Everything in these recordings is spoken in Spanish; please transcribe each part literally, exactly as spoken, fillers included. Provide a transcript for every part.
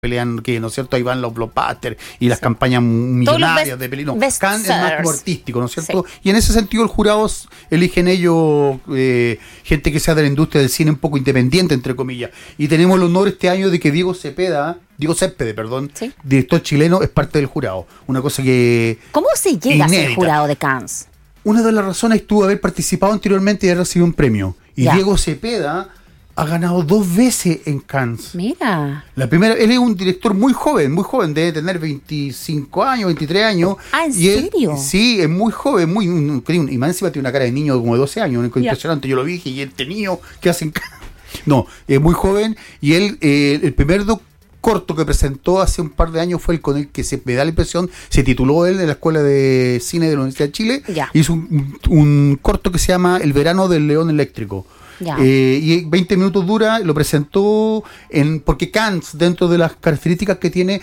pelean, que no es cierto, ahí van los blockbusters y las sí. campañas millonarias de películas. No, Cannes es más como artístico, ¿no es cierto? Sí. Y en ese sentido el jurado eligen ellos eh, gente que sea de la industria del cine un poco independiente, entre comillas. Y tenemos el honor este año de que Diego Cepeda, Diego Céspedes, perdón, ¿sí? director chileno, es parte del jurado. Una cosa que... ¿Cómo se llega inédita. a ser jurado de Cannes? Una de las razones estuvo haber participado anteriormente y haber recibido un premio. Y ya. Diego Cepeda ha ganado dos veces en Cannes. Mira. La primera, él es un director muy joven, muy joven, debe tener veinticinco años, veintitrés años. Ah, ¿en y él, serio? Sí, es muy joven, muy, y más encima tiene una cara de niño como de doce años, impresionante. Yo lo vi y este niño que hace en Cannes. No, es muy joven y él, eh, el primer doc corto que presentó hace un par de años fue el con el que se me da la impresión, se tituló él en la Escuela de Cine de la Universidad de Chile. Ya. Hizo un, un corto que se llama El verano del león eléctrico. Eh, y veinte minutos dura, lo presentó en porque Cannes, dentro de las características que tiene,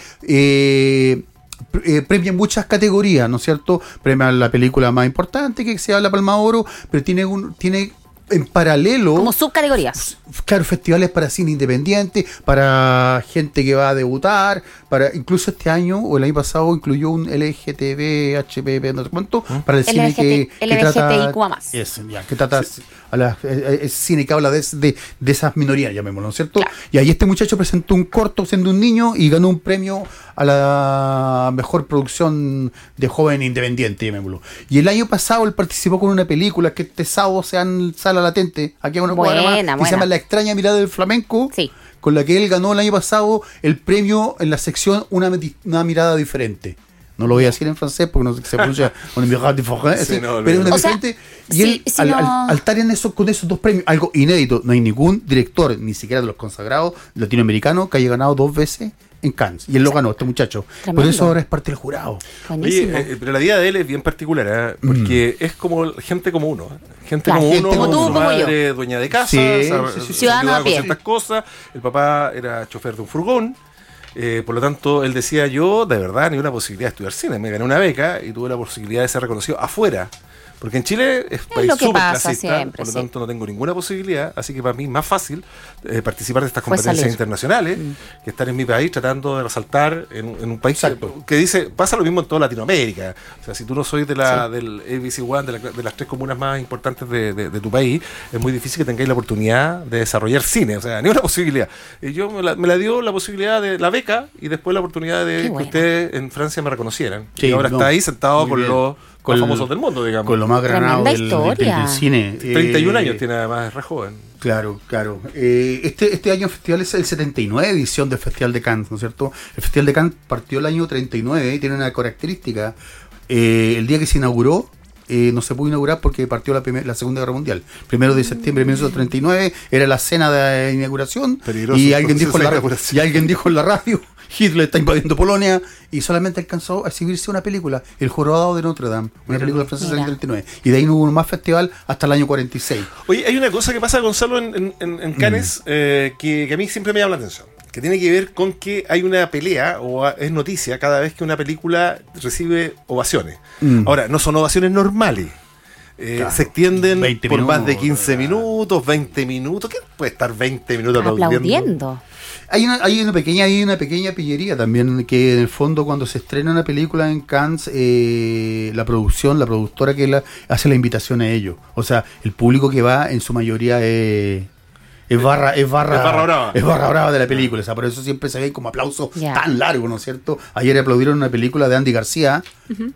eh, eh, premia en muchas categorías, ¿no es cierto? Premia la película más importante, que se llama La Palma de Oro, pero tiene un tiene en paralelo como subcategorías. Claro, festivales para cine independiente, para gente que va a debutar, para incluso este año o el año pasado incluyó un L G T B, H P V, no sé cuánto, ¿Mm? para el L G T, cine que, L G T I Q que trata más. Es, ya, que trata sí. a la, es cine que habla de, de, de esas minorías, llamémoslo, ¿no es cierto? Claro. Y ahí este muchacho presentó un corto siendo un niño y ganó un premio a la mejor producción de joven independiente, llamémoslo. Y el año pasado él participó con una película que este sábado se en sala latente, aquí a una cuadra más, que se llama La extraña mirada del flamenco, sí. con la que él ganó el año pasado el premio en la sección Una, una mirada diferente. No lo voy a decir en francés porque no se pronuncia una mirada diferente, sí, no, pero es una diferente. Sea, y él, sí, sí, al, no... al, al estar en eso, con esos dos premios, algo inédito, no hay ningún director, ni siquiera de los consagrados latinoamericanos, que haya ganado dos veces en Cannes. Y él lo ganó, este muchacho. Tremendo. Por eso ahora es parte del jurado. Buenísimo. Oye, eh, pero la vida de él es bien particular, ¿eh? Porque mm. es como gente como uno. Gente claro, como uno, como tú, su como madre yo. Dueña de casa, sí, o sea, sí, sí, ciudadano a pie. Con ciertas cosas. El papá era chofer de un furgón. Eh, por lo tanto, él decía, yo de verdad ni una posibilidad de estudiar cine. Me gané una beca y tuve la posibilidad de ser reconocido afuera. Porque en Chile es un país súper clasista, siempre, por lo sí. tanto no tengo ninguna posibilidad, así que para mí es más fácil eh, participar de estas competencias internacionales mm. que estar en mi país tratando de resaltar en, en un país que, que dice, pasa lo mismo en toda Latinoamérica. O sea, si tú no soy de la, sí. del A B C One, de, la, de las tres comunas más importantes de, de, de tu país, es muy difícil que tengáis la oportunidad de desarrollar cine, o sea, ni una posibilidad. Y yo me la, me la dio la posibilidad de la beca y después la oportunidad de Qué que bueno. ustedes en Francia me reconocieran. Sí, y ahora no, está ahí sentado con los con más famosos del mundo, digamos. Con lo más granado del, del, del cine. treinta y un eh, años tiene además, es re joven. Claro, claro. Eh, este, este año el festival es el setenta y nueve edición del Festival de Cannes, ¿no es cierto? El Festival de Cannes partió el año treinta y nueve y tiene una característica. Eh, el día que se inauguró, Eh, no se pudo inaugurar porque partió la, primer, la Segunda Guerra Mundial. Primero de septiembre de mil novecientos treinta y nueve era la cena de inauguración. Peligroso, y, alguien dijo en la, y alguien dijo en la radio, Hitler está invadiendo Polonia, y solamente alcanzó a exhibirse una película, El Jorobado de Notre Dame, una película francesa del treinta y nueve. Y de ahí no hubo más festival hasta el año cuarenta y seis. Oye, hay una cosa que pasa, Gonzalo, en, en, en Cannes, mm. eh, que, que a mí siempre me llama la atención, que tiene que ver con que hay una pelea o es noticia cada vez que una película recibe ovaciones. Mm. Ahora, no son ovaciones normales. Eh, claro. Se extienden por minutos, más de quince minutos, veinte minutos. ¿Quién puede estar veinte minutos aplaudiendo? aplaudiendo? Hay una, hay una pequeña, hay una pequeña pillería también, que en el fondo cuando se estrena una película en Cannes, eh, la producción, la productora que la, hace la invitación a ellos. O sea, el público que va en su mayoría es... Es barra, es barra, es barra brava. Es barra brava de la película, o sea, por eso siempre se ve como aplausos yeah. tan largos, ¿no es cierto? Ayer aplaudieron una película de Andy García, uh-huh.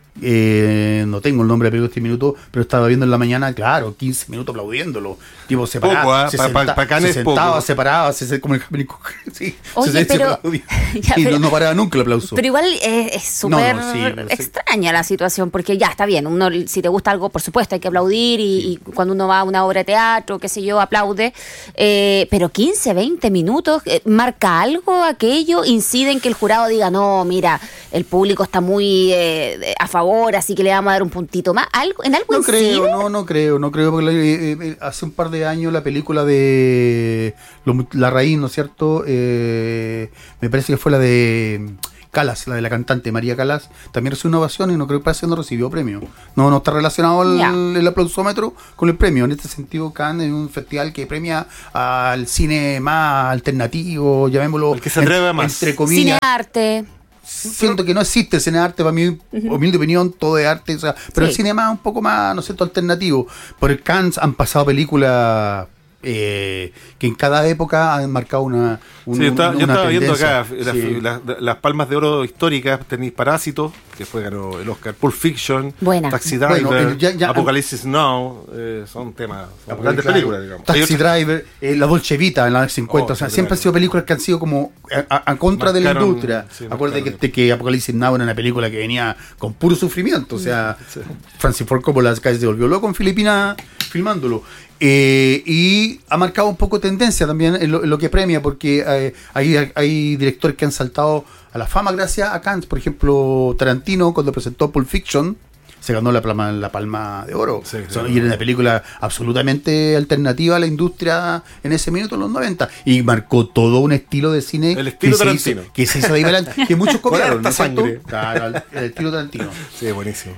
eh, no tengo el nombre de la película este minuto, pero estaba viendo en la mañana, claro, quince minutos aplaudiéndolo. Tipo, separado, poco, ¿eh? se, pa, senta, pa, pa se sentaba, poco. separaba, se, como el sí, Oye, se, pero, se ya, y pero, no, no paraba nunca el aplauso. Pero igual eh, es súper no, no, sí, extraña sí. la situación, porque ya está bien, uno si te gusta algo, por supuesto, hay que aplaudir, y, sí. y cuando uno va a una obra de teatro, qué sé yo, aplaude, eh, pero quince, veinte minutos, eh, ¿marca algo aquello? ¿Incide en que el jurado diga, no, mira, el público está muy eh, a favor, así que le vamos a dar un puntito más? ¿Algo, ¿En algo no incide? creo, no, no creo, no creo, porque eh, eh, hace un par de años la película de lo, La Raíz, ¿no es cierto? Eh, me parece que fue la de Callas, la de la cantante María Callas, también recibió una ovación y no creo que parece que no recibió premio. No, no está relacionado el, el aplausómetro con el premio. En este sentido, Cannes es un festival que premia al cine más alternativo, llamémoslo, el que se atreve en, más. Entre comillas. Cinearte. Siento que no existe el cine de arte, para mi uh-huh. humilde opinión, todo es arte, o sea, pero sí. El cine más un poco más, no sé, alternativo. Por el Cannes han pasado películas eh, que en cada época han marcado una, un, sí, yo estaba, una yo estaba viendo tendencia. acá las, sí. las, las palmas de oro históricas. Tenéis Parásitos, que fue ganó el Oscar, Pulp Fiction, Buena. Taxi Driver, bueno, ya, ya, Apocalipsis Now, eh, son temas, son grandes películas, digamos. Taxi Driver, eh, La Dolce Vita en la cincuenta, oh, o sea, siempre han sido películas que han sido como a, a, a contra marcaron, de la industria. Sí, acuérdate que, que Apocalipsis Now era una película que venía con puro sufrimiento, o sea, sí. Francis Ford Coppola casi se volvió loco en Filipinas filmándolo. Eh, y ha marcado un poco tendencia también en lo, en lo que premia, porque eh, hay, hay directores que han saltado a la fama gracias a Cannes. Por ejemplo, Tarantino, cuando presentó Pulp Fiction, se ganó la palma, la palma de oro. Sí, sí, y era una película absolutamente alternativa a la industria en ese minuto, en los noventa. Y marcó todo un estilo de cine. El estilo que Tarantino. Se hizo, que se hizo de ahí adelante, que muchos copiaron, ¿no es cierto? Sangre. Claro, el, el estilo Tarantino. Sí, buenísimo.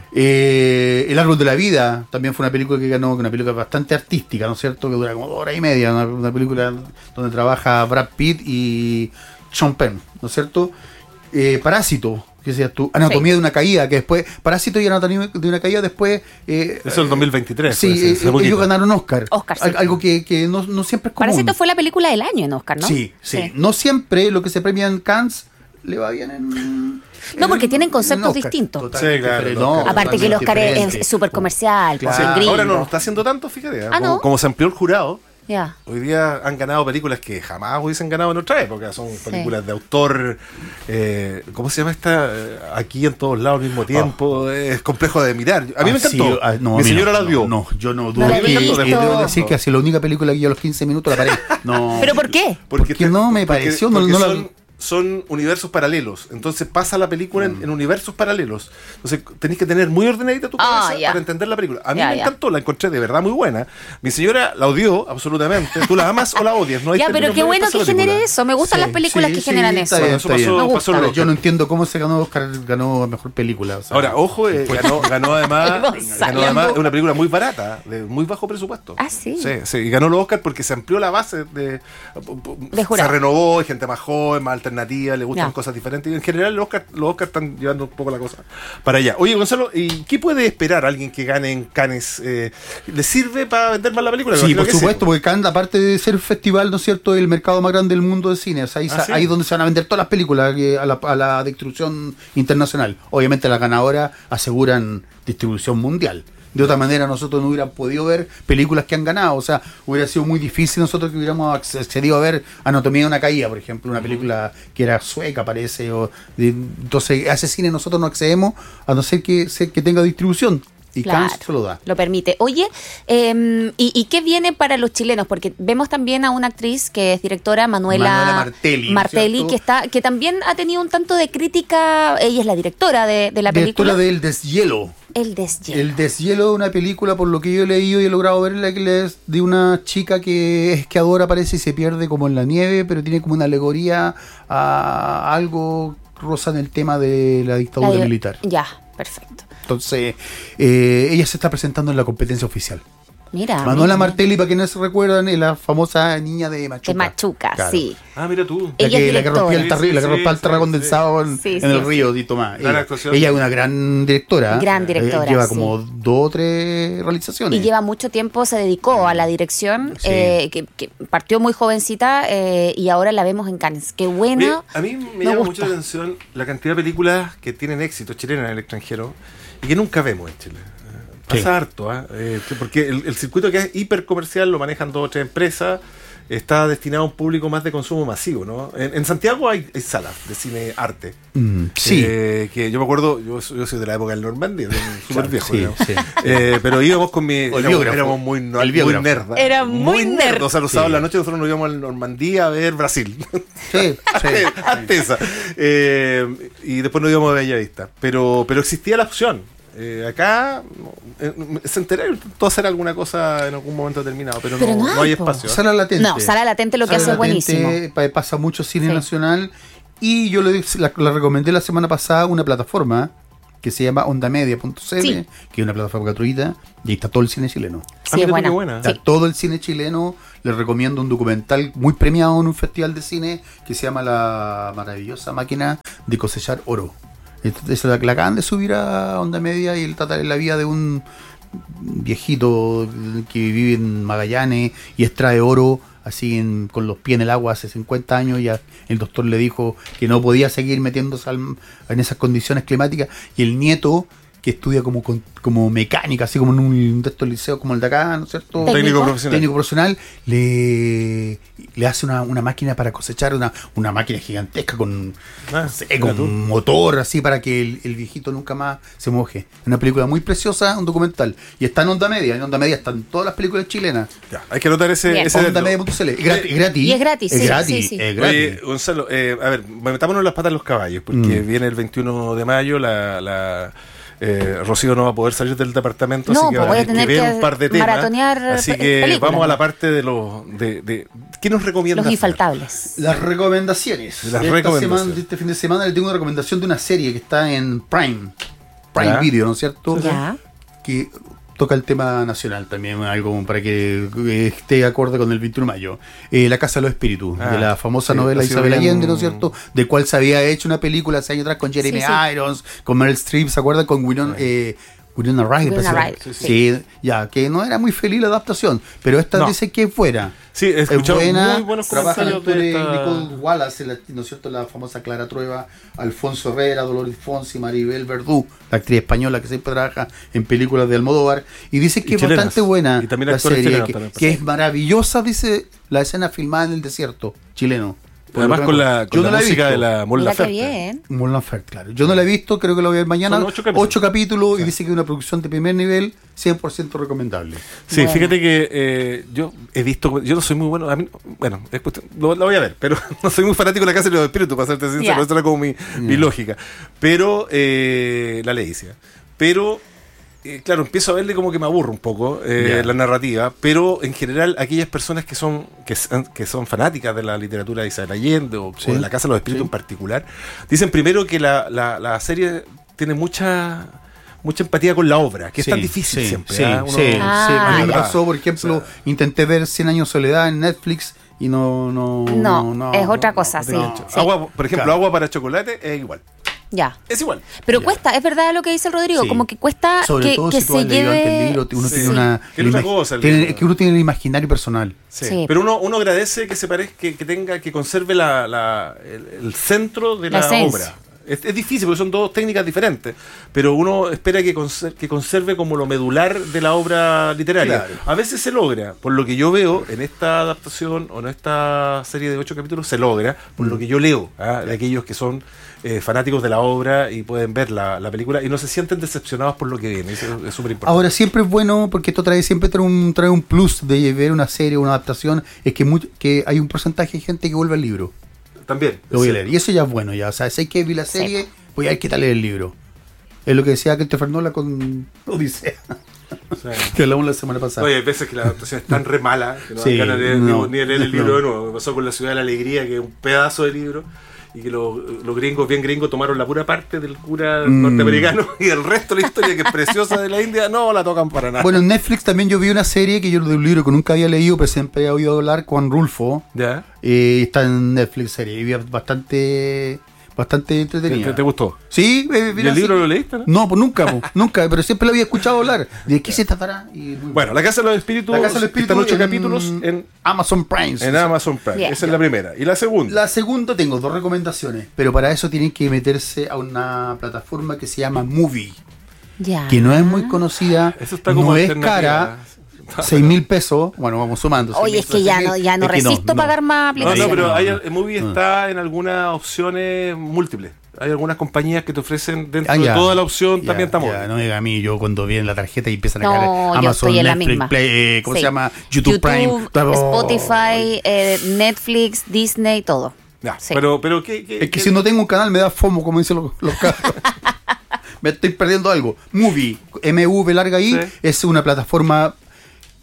Eh, El Árbol de la Vida también fue una película que ganó, una película bastante artística, ¿no es cierto? Que dura como dos horas y media. Una, una película donde trabaja Brad Pitt y Sean Penn, ¿no es cierto? Eh, Parásito. ¿Qué decías tú? Anatomía sí. de una caída, que después, Parásito y Anatomía de una caída, después... Eh, Eso es el dos mil veintitrés. Sí, eh, ellos ganaron Oscar. Oscar sí. Algo que, que no, no siempre es común. Parásito fue la película del año en Oscar, ¿no? Sí, sí, sí. No siempre lo que se premia en Cannes le va bien en... No, porque tienen conceptos distintos. Total, sí, claro. No, aparte que el Oscar diferente. es súper comercial. Claro. Sí, ahora no lo está haciendo tanto, fíjate. Ah, como, ¿no? como se amplió el jurado. Yeah. Hoy día han ganado películas que jamás hubiesen ganado en otra época. Son películas sí. de autor. Eh, ¿Cómo se llama esta? Aquí en todos lados al mismo tiempo. Oh. Es complejo de mirar. A mí ah, me encantó. Sí, no, Mi señora no, la vio. No, no, yo no dudo. No y, y debo decir que ha sido la única película que yo a los quince minutos la paré. No. ¿Pero por qué? Porque, porque te, no me pareció. Porque, no, porque no son, la... son universos paralelos. Entonces pasa la película en, en universos paralelos. Entonces tenés que tener muy ordenadita tu cabeza oh, yeah. para entender la película. A mí yeah, me yeah. encantó, la encontré de verdad muy buena. Mi señora la odió absolutamente. Tú la amas o la odias. No hay ya, pero qué bueno que genere eso. Me gustan sí, las películas sí, que sí, generan está eso. bien, está bien. Me gusta. Pasó pero yo no entiendo cómo se ganó Oscar, ganó mejor película. O sea, ahora, ojo, eh, ganó, ganó además ganó además una película muy barata, de muy bajo presupuesto. Ah, sí. Sí, sí, y ganó los Oscar porque se amplió la base de, de se renovó, hay gente más joven, más alternativa, le gustan ya. cosas diferentes. Y en general los Oscar, los Oscar están llevando un poco la cosa para allá. Oye, Gonzalo, ¿y qué puede esperar alguien que gane en Cannes? Eh, ¿Le sirve para vender más la película? Sí, por supuesto, sí. porque Cannes, aparte de ser festival, ¿no es cierto?, el mercado más grande del mundo de cine. O sea, ahí, ¿Ah, sí? ahí es donde se van a vender todas las películas eh, a, la, a la distribución internacional. Obviamente las ganadoras aseguran distribución mundial. De otra manera nosotros no hubiéramos podido ver películas que han ganado. O sea, hubiera sido muy difícil nosotros que hubiéramos accedido a ver Anatomía de una caída, por ejemplo, una película que era sueca, parece. O de, entonces, a ese cine nosotros no accedemos a no ser que, que tenga distribución. Y claro, Cannes se lo da. Lo permite. Oye, eh, ¿y, ¿y qué viene para los chilenos? Porque vemos también a una actriz que es directora, Manuela, Manuela Martelli, Martelli que está que también ha tenido un tanto de crítica. Ella es la directora de, de la directora película. Directora de El Deshielo. El Deshielo. El Deshielo es una película, por lo que yo he leído y he logrado ver, de una chica que es esquiadora, parece, y se pierde como en la nieve, pero tiene como una alegoría a algo rosa en el tema de la dictadura la, militar. Ya, perfecto. Entonces, eh, ella se está presentando en la competencia oficial. Mira. Manuela mira. Martelli, para quienes se recuerdan, es la famosa niña de Machuca. De Machuca, claro. Sí. Ah, mira tú. La ella que, es la que rompía el, tarri, sí, la que rompía sí, el terra sí, condensado en, sí, en sí, el sí. río, y Tomás. Ella, actuación. ella es una gran directora. Gran directora. Eh, lleva sí. como dos o tres realizaciones. Y lleva mucho tiempo, se dedicó a la dirección, sí. eh, que, que partió muy jovencita eh, y ahora la vemos en Cannes. Qué bueno. Mira, a mí me, me llama gusta. mucho la atención la cantidad de películas que tienen éxito chilenas en el extranjero y que nunca vemos en Chile. Pasa sí. harto, ¿eh? Eh, porque el, el circuito que es hiper comercial lo manejan dos o tres empresas, está destinado a un público más de consumo masivo, ¿no? En, en Santiago hay, hay salas de cine arte. Mm, sí. Eh, que yo me acuerdo, yo, yo soy de la época del Normandía, súper viejo, sí, sí. Eh, pero íbamos con mi... Éramos, éramos muy, no, muy nerd. Era muy nerd. nerd. O sea, los sábados sí. a la noche nosotros nos íbamos a Normandía a ver Brasil. Sí, sí. Hasta esa. Eh, y después nos íbamos a Bellavista. Pero, pero existía la opción. Eh, acá eh, se enteré intentó hacer alguna cosa en algún momento determinado, pero, pero no, no, hay, no hay espacio. Sala latente. No, Sala latente lo que Sala hace es buenísimo. Pasa mucho cine sí. nacional Y yo le, la, la recomendé la semana pasada una plataforma que se llama ondamedia punto c l, Sí. que es una plataforma gratuita, y ahí está todo el cine chileno. Sí, Ah, mira es tú, buena. qué buena. Está Sí. todo el cine chileno. Les recomiendo un documental muy premiado en un festival de cine que se llama La maravillosa máquina de cosechar oro. Entonces la, la acaban de subir a Onda Media y él trata de la vida de un viejito que vive en Magallanes y extrae oro así en, con los pies en el agua hace cincuenta años. Ya el doctor le dijo que no podía seguir metiéndose al, en esas condiciones climáticas, y el nieto, que estudia como con- como mecánica, así como en un de estos liceos como el de acá, ¿no es cierto? Técnico. Técnico profesional. Técnico profesional, le, le hace una, una máquina para cosechar, una, una máquina gigantesca con, Ah, no sé, mira con tú. un motor así para que el, el viejito nunca más se moje. Una película muy preciosa, un documental. Y está en Onda Media. En Onda Media están todas las películas chilenas. Ya, hay que anotar ese, Bien. ese dato. onda media punto c l. Es gratis. Es gratis. Y es gratis, Es sí, gratis. sí, sí. Es gratis. Oye, Gonzalo, eh, a ver, metámonos las patas en los caballos, porque Mm. viene el veintiuno de mayo, la, la eh, Rocío no va a poder salir del departamento, No, así que pues va voy a a tener tener que ver que un par de temas. maratonear Así pe- que películas. vamos a la parte de los... De, de, ¿qué nos recomienda Los hacer? infaltables. Las recomendaciones. Las de esta recomendaciones. semana, de este fin de semana le tengo una recomendación de una serie que está en Prime. Prime Ya. Video, ¿no es cierto? Ya. Que toca el tema nacional también, algo como para que eh, esté acorde con el veintiuno de mayo. Eh, La Casa de los Espíritus, Ah, de la famosa sí, novela ha sido Isabel bien- Allende, ¿no es cierto? De cual se había hecho una película hace años atrás con Jeremy Sí, sí. Irons, con Meryl Streep, ¿se acuerdan? Con Winona, eh, Winona Ryder. Winona parece. Ryder, sí, sí. ya, que no era muy feliz la adaptación, pero esta No. dice que fuera. Sí, he Es escuchado buena, muy buenos trabajan comentarios de actores esta... Nicole Wallace, la, ¿no es cierto? La famosa Clara Trueba, Alfonso Herrera, Dolores Fonsi, Maribel Verdú, la actriz española que siempre trabaja en películas de Almodóvar, y dice que Y es chilenas. bastante buena Y también la actores serie, chilenos que, también, que es maravillosa, dice, la escena filmada en el desierto chileno. Además con la, con Yo la no la he música visto. de la Mon Mira qué Laferte. bien. Mon Laferte, claro. Yo no la he visto, creo que lo voy a ver mañana. Son ocho capítulos. Ocho capítulos, y dice que es una producción de primer nivel, cien por ciento recomendable. Sí, Buena. fíjate que eh, yo he visto, yo no soy muy bueno, a mí, bueno, es cuestión- lo, lo voy a ver, pero no soy muy fanático de La Casa de los Espíritus, para serte sincero, Ya. esa era como mi, mi lógica. Pero, eh, la ley, sí. Pero, eh, claro, empiezo a verle como que me aburro un poco eh, Ya. la narrativa, pero en general aquellas personas que son que, son- que son fanáticas de la literatura de Isabel Allende o, Sí. o de La Casa de los Espíritus Sí. en particular, dicen primero que la, la, la serie tiene mucha... mucha empatía con la obra, que Sí, es tan difícil sí, siempre. Sí, ¿ah? Uno- sí, Ah, sí. A mí me ya. pasó, por ejemplo, O sea, intenté ver Cien años de soledad en Netflix y no... No, No, es otra cosa, sí. no. sí. Agua, por ejemplo, Claro. agua para chocolate es igual. Ya. Es igual. Pero Ya. cuesta, es verdad lo que dice el Rodrigo, Sí. como que cuesta Sobre que, todo que si tú se has leído antes el lleve... libro, uno Sí. tiene una... Que es otra el ima- cosa el tiene- libro. que uno tiene el imaginario personal. Sí. Sí. Pero uno, uno agradece que se parezca, que, que tenga, que conserve la, la- el, el centro de La la, esencia. obra. Es, es difícil porque son dos técnicas diferentes, pero uno espera que, conser- que conserve como lo medular de la obra literaria. Claro. A veces se logra, por lo que yo veo en esta adaptación o en esta serie de ocho capítulos, se logra, por Mm. lo que yo leo, ¿ah? de aquellos que son eh, fanáticos de la obra y pueden ver la, la película y no se sienten decepcionados por lo que ven. Eso es súper importante. Ahora siempre es bueno, porque esto trae siempre trae un, trae un plus de ver una serie o una adaptación, es que, mu- que hay un porcentaje de gente que vuelve al libro. También. Lo voy a sí. leer. Y eso ya es bueno, ya. O sea, sé que vi la serie, voy a ver qué tal es el libro. Es lo que decía Christopher Nolan con Odisea, O sea, que hablamos la semana pasada. Oye, hay veces que la adaptación es tan re mala que no Sí, dan ganas de no, ni de leer el no. libro de nuevo. Me pasó con La Ciudad de la Alegría, que es un pedazo de libro, y que los, los gringos, bien gringos, tomaron la pura parte del cura Mm. norteamericano y el resto de la historia, que es preciosa de la India, no la tocan para nada. Bueno, en Netflix también yo vi una serie que yo de un libro que nunca había leído, pero siempre había oído hablar, Juan Rulfo. ¿Ya? Eh, está en Netflix serie. Y es bastante, bastante ¿Te, entretenida. te- te gustó? Sí, eh, ¿Y mira, el libro sí. lo leíste? No? No, pues nunca, pues, nunca, pero siempre lo había escuchado hablar. ¿De qué se tratará? Y muy Bueno, La Casa de los Espíritus, La Casa de los Espíritus están ocho en capítulos en, Amazon Prime. en Amazon Prime. Bien. Esa es la primera. Y la segunda. La segunda tengo dos recomendaciones, pero para eso tienen que meterse a una plataforma que se llama Movie, Ya. que no es muy conocida, Eso está como no es alternativa. cara, seis mil pesos, bueno, vamos sumando. Oye, es que ya no, ya no Es que resisto pagar más No, no, aplicaciones. pero no, hay, no. el Movie No. está en algunas opciones múltiples. Hay algunas compañías que te ofrecen dentro Ah, de ya. toda la opción Ya, también está ya, móvil. no diga a mí, yo cuando viene la tarjeta y empiezan a No, caer yo Amazon, estoy en la Netflix, misma. Play, eh, ¿cómo Sí. se llama? YouTube, Prime. Oh. Spotify, eh, Netflix, Disney, todo. Ya, Sí. Pero, pero ¿qué, qué- Es que qué- si no tengo un canal me da FOMO, como dicen los, los cabros. Me estoy perdiendo algo. Movie, M V larga I, Sí. es una plataforma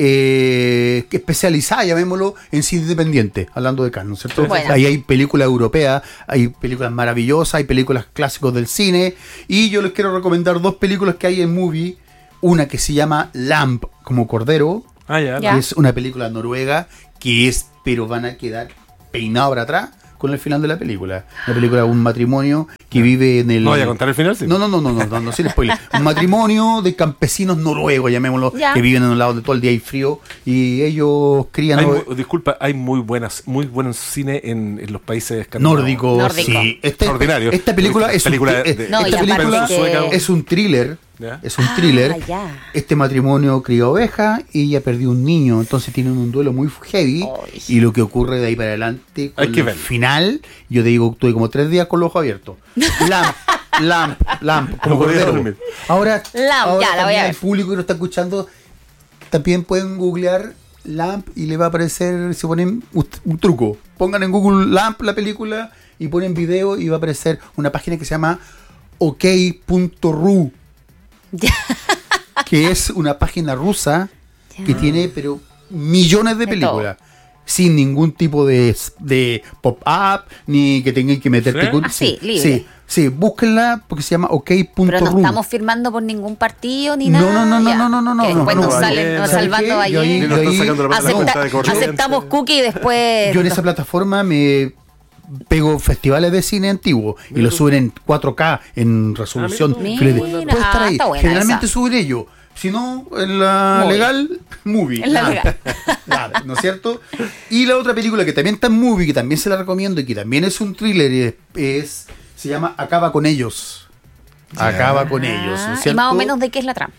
eh, especializada, llamémoslo, en cine independiente, hablando de Cannes, ¿no es cierto? Bueno. Ahí hay películas europeas, hay películas maravillosas, hay películas clásicos del cine, y yo les quiero recomendar dos películas que hay en Movie, una que se llama Lamp, como Cordero, Ah, ya. Ya. que es una película noruega, que es, pero van a quedar peinados para atrás con el final de la película. La película de un matrimonio que vive en el... ¿No voy a contar el final? Sí. No, no, no, no, no, no, no, sin spoiler. Un matrimonio de campesinos noruegos, llamémoslo, Ya. que viven en un lado donde todo el día hay frío y ellos crían Hay ove- mu- disculpa, hay muy buenas, muy buen cine en, en los países escandinavos. nórdicos. Nórdico. Sí. Este- Extraordinario. Esta película es Película un, de- eh, No, y esta aparte película que- es un thriller. ¿Ya? Es un Ah, thriller. ya. Este matrimonio cría oveja y ella perdió un niño, entonces tienen un duelo muy heavy. Ay. Y lo que ocurre de ahí para adelante, con Hay que el verlo. final, yo te digo, tuve como tres días con los ojos abiertos. Lamp, lamp, lamp, como No podía cordero. dormir. Ahora, Lamp, ahora ya, la voy a también ver. el público que nos está escuchando también pueden googlear Lamp y le va a aparecer, si ponen un, un truco, pongan en Google Lamp la película y ponen video y va a aparecer una página que se llama ok punto ru, Ya. que es una página rusa Ya. que tiene pero millones de De películas sin ningún tipo de, de pop-up ni que tengan que meterte ¿Sí? con- Ah, sí, libre. sí, sí, búsquenla porque se llama ok punto Pero ru. no estamos firmando por ningún partido ni No, nada. no, no, no, ya. no, no, no, no, Que no, después no, nos no, salen no, nos ¿sabe salvando qué? ayer. Yo ahí- Y nos yo están ahí- sacando la, la Acepta- cuenta de corriente. aceptamos cookie y después. Yo en esa plataforma me pego festivales de cine antiguo y lo suben en cuatro K en resolución. Ah, mira tú. Full H D. Mira, Puede estar ah, ahí. está buena Generalmente esa. suben ellos. Si no, en la Movie. legal, movie. En la Nada. legal. Nada, ¿no es cierto? Y la otra película que también está en movie, que también se la recomiendo y que también es un thriller, es, es- se llama Acaba con ellos. Acaba con ellos, ¿no Ah, es y cierto? más o menos de qué es la trama.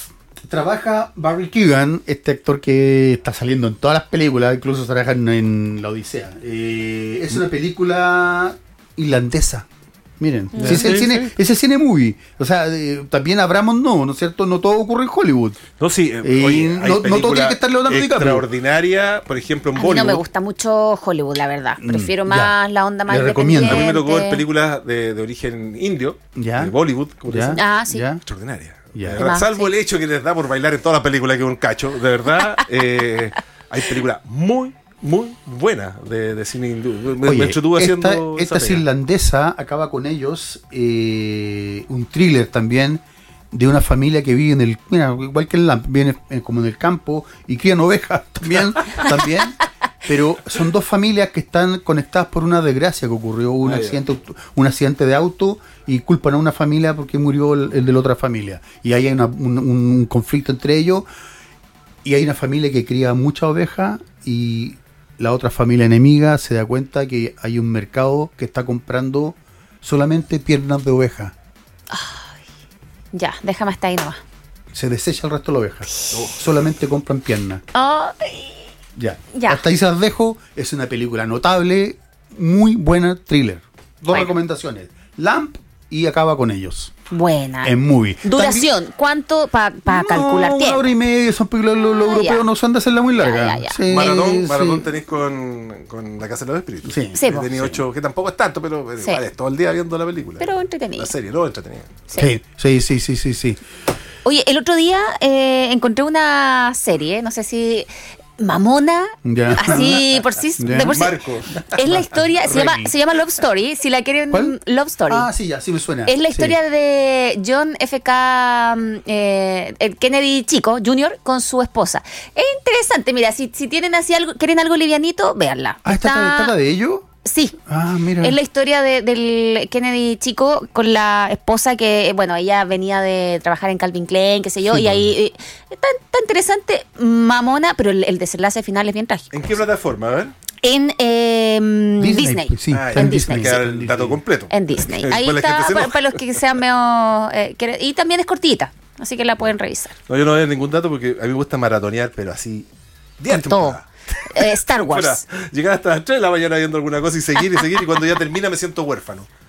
Trabaja Barry Keoghan, este actor que está saliendo en todas las películas, incluso trabaja en, en La Odisea. Eh, es una película irlandesa. Miren, Ya. si es el Sí, cine, sí. es el cine movie. O sea, eh, también Abramos no, ¿no es cierto? No todo ocurre en Hollywood. No, sí, eh, Eh, oye, no- hay no todo películas tiene que estar Leonardo DiCaprio. extraordinaria, por ejemplo, en A mí Bollywood. no me gusta mucho Hollywood, la verdad. Prefiero Mm, más ya. la onda más Le recomiendo. A mí me tocó ver independiente. películas de, de origen indio, Ya. de Bollywood, como te ¿Ya? dicen. Ah, sí. ¿Ya? Extraordinaria. Ya. De ¿Qué verdad, más? salvo Sí. el hecho que les da por bailar en todas las películas que es un cacho, de verdad, eh, hay películas muy, muy buenas de, de cine hindú. Me, Oye, me entretuve haciendo esta, esa esta es pega. irlandesa, acaba con ellos, eh, un thriller también de una familia que vive en el, mira, igual que el Lamp, viene eh, como en el campo y crían ovejas también, también, pero son dos familias que están conectadas por una desgracia que ocurrió, un Ah, ya. accidente, auto- un accidente de auto y culpan a una familia porque murió el, el de la otra familia y ahí hay una- un, un conflicto entre ellos y hay una familia que cría muchas ovejas y la otra familia enemiga se da cuenta que hay un mercado que está comprando solamente piernas de oveja. Ya, déjame hasta ahí nomás. Se desecha el resto de la oveja. Solamente compran piernas. Ay, Ya. Ya. Hasta ahí se las dejo. Es una película notable, muy buena thriller. Dos Bueno. recomendaciones. Lamp y Acaba con ellos. buena. En movie. Duración, ¿cuánto para También- calcular no, Una tiempo? hora y media. Son películas, los, los Ah, europeos ya. no son de hacerla muy larga. Ya, ya, ya. Sí, Maratón, sí. maratón tenéis con, con La Casa de los Espíritus. Sí. Sí, He po. tenido ocho, que tampoco es tanto, pero pero Sí. igual es todo el día viendo la película. Pero entretenido. La serie, no entretenida. Sí, sí, sí, sí, sí, sí. Oye, el otro día eh, encontré una serie, no sé si Mamona, Ya. así por sí, Ya. de por sí. Marco. Es la historia, se llama, Remy. se llama Love Story, si la quieren, ¿Cuál? Love Story. Ah, sí, ya, sí me suena. Es la Sí. historia de John F K mm, eh, el Kennedy chico, junior, con su esposa. Es interesante, mira, si, si tienen así algo, quieren algo livianito, véanla. Ah, ¿esta Está- trata de ello? Sí. Ah, mira. Es la historia de- del Kennedy chico con la esposa que, bueno, ella venía de trabajar en Calvin Klein, qué sé yo, Sí, y pues. ahí eh, está, está interesante, mamona, pero el, el desenlace final es bien trágico. ¿En qué plataforma? A ver. En eh, Disney. Sí, Ah, está ya. en en Disney. Hay que dar En el Disney. dato completo. En Disney. Ahí Después la está, gente se para, enoja. para los que sean medio... eh, que- y también es cortita, así que la pueden revisar. No, yo no doy ningún dato porque a mí me gusta maratonear, pero así. diez Con todo. temporadas. Eh, Star Wars. Fuera, llegar hasta las tres de la mañana viendo alguna cosa y seguir y seguir, y cuando ya termina me siento huérfano.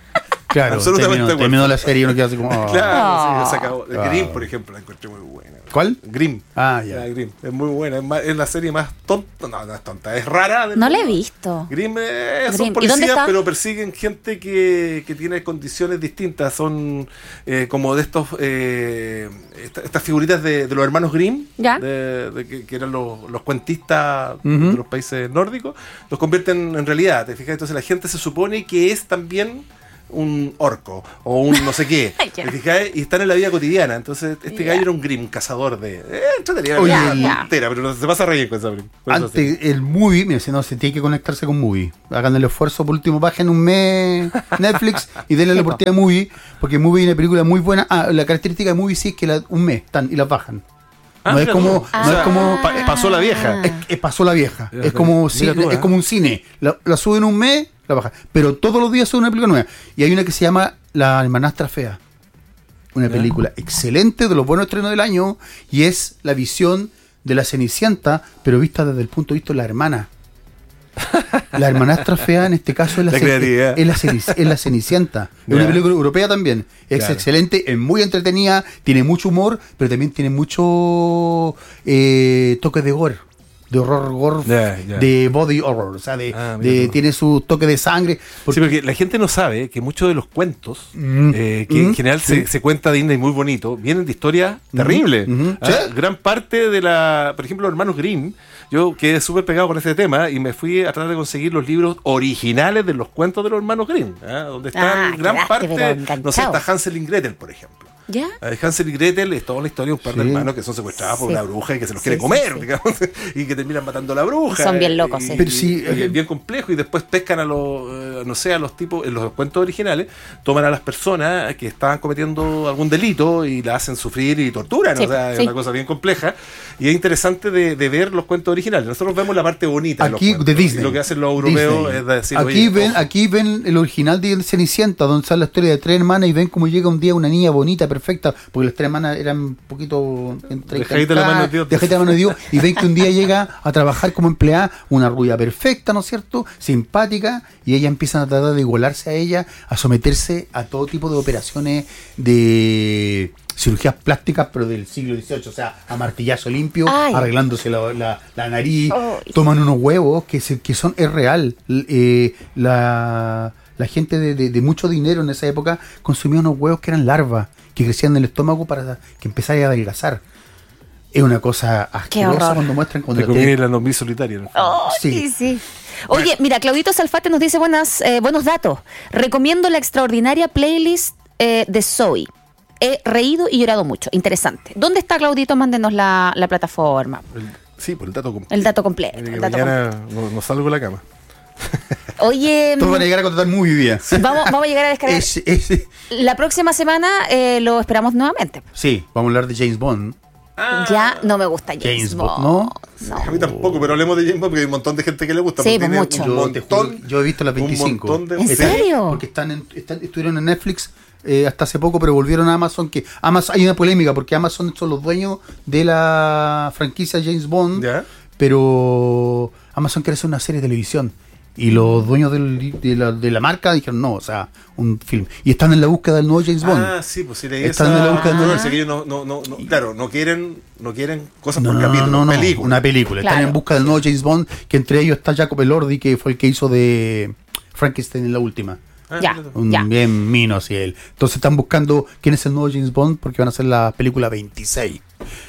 Claro, absolutamente terminó, terminó la serie y uno queda así como... Oh. Claro, sí, se acabó. Ah. Grimm, por ejemplo, la encontré muy buena. ¿Cuál? Grimm. Ah, ya. La Grimm. Es muy buena. Es, más, es la serie más tonta. No, no es tonta, es rara. No la he visto. Grimm eh, Grimm. son ¿Y dónde policías, está? pero persiguen gente que, que tiene condiciones distintas. Son eh, como de estos eh, esta, estas figuritas de, de los hermanos Grimm, ¿Ya? de, de que, que eran los, los cuentistas Uh-huh. de los países nórdicos, los convierten en realidad. ¿Te fijas? Entonces la gente se supone que es también un orco o un no sé qué. Ya. ¿Te fijas? Y están en la vida cotidiana. Entonces este Ya. gallo era un Grimm, un cazador de... Eh, entretenida, Oye, la el- entera, pero no, se pasa a reír con esa con esa serie. Antes, el movie, mira, si no, se tiene que conectarse con movie. Hagan el esfuerzo, por último, bajen un mes Netflix y denle la oportunidad a movie, porque movie es una película muy buena. Ah, la característica de movie sí es que la- un mes están y las bajan. Ah, No es mira como, tú. no O sea, es como pa- pasó la vieja. es, es pasó la vieja. Mira Es tú, como, mira cine- tú, ¿eh? es como un cine. La, la suben un mes, la bajan. Pero todos los días suben una película nueva. Y hay una que se llama La Hermanastra Fea. Una ¿Ya? película excelente, de los buenos estrenos del año. Y es la visión de la Cenicienta, pero vista desde el punto de vista de la hermana. La hermanastra fea en este caso es la, La ce- creatividad. es la, cenic- es la Cenicienta. Es una Ya. película europea también. Es Claro. excelente, es muy entretenida, tiene mucho humor, pero también tiene mucho eh, toque de gore. De horror gore, Ya, ya. de body horror. O sea, de, Ah, mira de- tú. tiene su toque de sangre. Sí, porque la gente no sabe que muchos de los cuentos, Mm. eh, que Mm. en general Sí. se, se cuenta Disney muy bonito, vienen de historias terribles. Ujú. Ah, Sí. Gran parte de la, por ejemplo, los hermanos Grimm, yo quedé súper pegado con ese tema y me fui a tratar de conseguir los libros originales de los cuentos de los hermanos Grimm, ¿ah? Donde están Ah, gran quedaste, parte, pero no sé, enganchado. está Hansel y Gretel, por ejemplo. ¿Ya? Eh, Hansel y Gretel es toda la historia de un par de Sí. hermanos que son secuestrados por Sí. una bruja y que se los Sí, quiere sí, comer, sí. digamos, y que terminan matando a la bruja. Son bien locos, y, sí. Pero y- sí, y eh, es bien complejo y después pescan a los, eh, no sé, a los tipos, en los cuentos originales, toman a las personas que estaban cometiendo algún delito y la hacen sufrir y torturan, Sí, o sea, es sí. una cosa bien compleja y es interesante de, de ver los cuentos originales. Nosotros vemos la parte bonita Aquí de los de cuentos, Disney. y lo que hacen los europeos Disney. es decir, aquí oye, ven, ojo. aquí ven el original de Cenicienta, donde sale la historia de tres hermanas y ven cómo llega un día una niña bonita, perfecta, porque las tres hermanas eran un poquito entre Dejadita la mano de Dios. dejadita la mano de Dios, y ven que un día llega a trabajar como empleada una rubia perfecta, ¿no es cierto? Simpática, y ella empiezan a tratar de igualarse a ella, a someterse a todo tipo de operaciones de cirugías plásticas, pero del siglo dieciocho, o sea, a martillazo limpio, Ay. arreglándose la, la- la nariz, Ay. toman unos huevos que, se- que son, es real. L- eh, la, la gente de, de- de mucho dinero en esa época consumía unos huevos que eran larvas, que crecían en el estómago para que empezara a adelgazar. Es una cosa Qué asquerosa horror. cuando muestran cuando Te te- comí la lombriz solitaria. ¿no? Oh, Sí. sí, sí. Oye, mira, Claudito Salfate nos dice buenas, eh, buenos datos. Recomiendo la extraordinaria playlist eh, de Zoe. He reído y llorado mucho. Interesante. ¿Dónde está, Claudito? Mándenos la, la plataforma. El- sí, por el dato completo. El dato completo. Mire que el dato mañana no, no salgo de la cama. completo. Oye, Todos van a llegar a contratar muy bien. vamos, vamos a llegar a descargar. Es- es- La próxima semana eh, lo esperamos nuevamente. sí, vamos a hablar de James Bond. Ya no me gusta James, James Bond. Bond, No. A mí tampoco, pero hablemos de James Bond porque hay un montón de gente que le gusta. Sí, porque pues tiene mucho. un Yo, te juro, montón, yo he visto las veinticinco. Un montón de... ¿En Sí. serio? Porque están en- están- estuvieron en Netflix eh, hasta hace poco, pero volvieron a Amazon. Que Amazon, hay una polémica porque Amazon son los dueños de la franquicia James Bond, ¿Ya? pero Amazon quiere hacer una serie de televisión. Y los dueños del- de, la, de la marca dijeron no, o sea, un film. Y están en la búsqueda del nuevo James Bond. Ah, sí, pues sí leí Están esa en la búsqueda de controversia, nuevo- que ellos no, no, no, no- claro, no quieren, no quieren cosas No, por no, capítulo, no, no, película. una película. Están Claro. en busca del nuevo James Bond, que entre ellos está Jacob Elordi, que fue el que hizo de Frankenstein en la última. Ah, Ya. mira tú. Un Ya. bien mino así él. Entonces están buscando quién es el nuevo James Bond porque van a hacer la película veintiséis.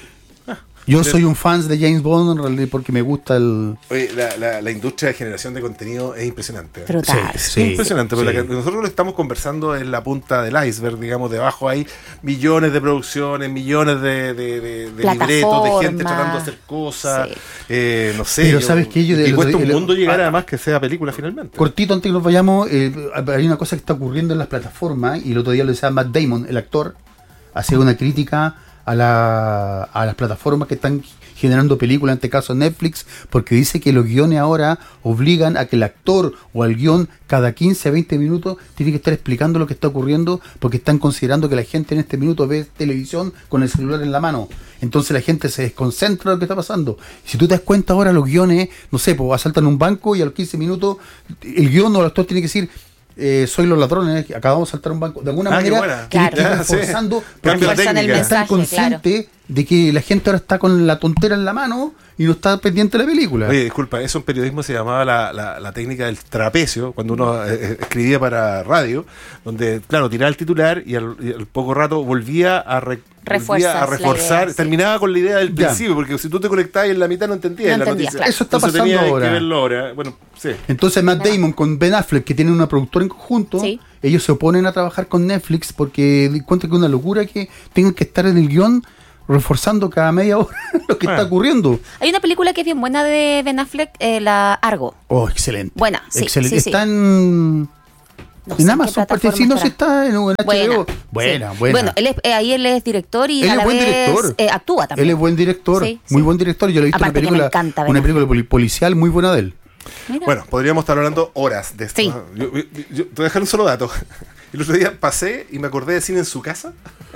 Yo soy un fan de James Bond en realidad porque me gusta el... Oye, la, la, la industria de generación de contenido es impresionante. ¿eh? Brutal. Es impresionante, sí. porque la que nosotros lo estamos conversando en la punta del iceberg, digamos, debajo hay millones de producciones, millones de, de, de, de libretos, de gente Plataformas. tratando de hacer cosas, Sí. eh, no sé. Pero ¿sabes qué? Yo y de- que cuesta de- un de- mundo llegar ah, además que sea película finalmente. Cortito antes que nos vayamos, eh, hay una cosa que está ocurriendo en las plataformas y el otro día lo decía Matt Damon, el actor, hace una crítica a, la, a las plataformas que están generando películas, en este caso Netflix, porque dice que los guiones ahora obligan a que el actor o el guión cada quince a veinte minutos tiene que estar explicando lo que está ocurriendo porque están considerando que la gente en este minuto ve televisión con el celular en la mano. Entonces la gente se desconcentra de lo que está pasando. Si tú te das cuenta ahora los guiones, no sé, pues asaltan un banco y a los quince minutos el guión o el actor tiene que decir eh, soy los ladrones, acabamos de saltar un banco. De alguna Ah, manera, qué buena. que Claro. reforzando, Sí. porque Cambia la Refuerzan el técnica. están mensaje, conscientes de que la gente ahora está con la tontera en la mano y no está pendiente de la película. Oye, disculpa, eso en periodismo se llamaba la, la, la técnica del trapecio, cuando uno eh, escribía para radio, donde, claro, tiraba el titular y al, y al poco rato volvía a, re- Refuerzas volvía a la reforzar, idea, sí. terminaba con la idea del Ya. principio, porque si tú te conectabas y en la mitad no entendías No la entendías, noticia. claro. Eso está Entonces pasando tenías ahora. que verlo ahora. Bueno, sí. Entonces Matt Damon con Ben Affleck, que tienen una productora en conjunto, Sí. ellos se oponen a trabajar con Netflix porque encuentran que es una locura que tengan que estar en el guión reforzando cada media hora lo que Ah. está ocurriendo. Hay una película que es bien buena de Ben Affleck, eh, la Argo. Oh, excelente. Buena, sí, excelente. sí, sí. Está en, No sé en qué Amazon, plataforma porque si no, si estará. está en, en H B O. Buena, sí. buena. Bueno, él es, eh, ahí él es director y Él a es la buen vez director. eh, actúa también. Él es buen director, Sí, muy sí. buen director. Yo le he visto Aparte una que me película, encanta Ben una Affleck. película poli- policial muy buena de él. Mira. Bueno, podríamos estar hablando horas de esto. Sí. ¿no? Yo, yo- yo- te voy a dejar un solo dato. El otro día pasé y me acordé de Cine en su casa.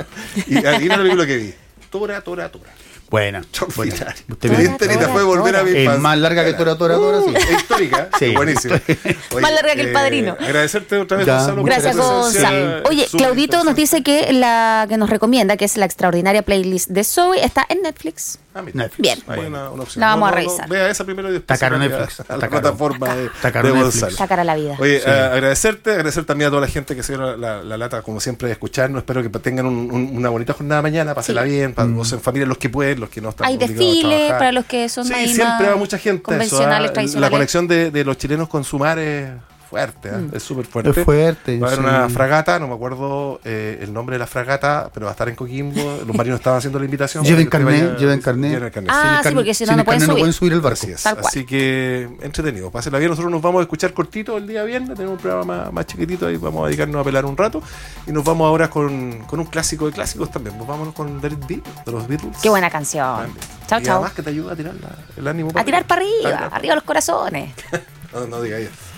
Y adivina la película que vi. Tora, Tora, Tora. Buena. buena. Extraordinaria. Usted Tora, ve- Mi enterita fue volver a mi Es infancia. más larga que Tora, Tora, Tora, sí. Es histórica. Sí. Buenísimo. Más larga que El Padrino. Agradecerte otra vez, Ya, Gonzalo. por Gracias, tu presencia. Gonza. Oye, Súper Claudito nos interesante. dice que la que nos recomienda, que es la extraordinaria playlist de Zoe, está en Netflix. Ah, mira. Netflix. Bien. Hay Bueno. una, una opción. La vamos a revisar. Vea esa primero y después. Está caro se cambia Netflix. A Está la caro. plataforma de, Está caro de Netflix. Gonzalo. Está cara la vida. Oye, Sí. eh, agradecerte, agradecer también a toda la gente que se dio la, la- la lata, como siempre, de escucharnos. Espero que tengan un- un- una bonita jornada mañana, pásenla Sí. bien, para Mm. vos en familia, los que pueden, los que no están Hay obligados a desfiles trabajar. para los que son Sí, ahí siempre más va mucha gente. Eso, convencionales, ¿ah? tradicionales. La conexión de, de los chilenos con su mar es fuerte, ¿ah? Mm. Es súper fuerte. Es fuerte. Va a haber sí. una fragata, no me acuerdo eh, el nombre de la fragata, pero va a estar en Coquimbo. Los marinos estaban haciendo la invitación. Lleven para que usted carnet, vaya- lleven carnet. Lleven carnet, Ah, sí. sí, carne- porque si no, sin no el pueden carnet subir. no pueden subir el barco. Así es. Tal cual. Así que entretenido. Pásenla bien. Nosotros nos vamos a escuchar cortito el día viernes. Tenemos un programa más, más chiquitito ahí. Vamos a dedicarnos a pelar un rato. Y nos vamos ahora con, con un clásico de clásicos también. Pues vámonos con Let It Be de los Beatles. Qué buena canción. Grande. Chao, Y chao. además que te ayuda a tirar la- el ánimo. A tirar para arriba, arriba. arriba los corazones. No, no diga eso.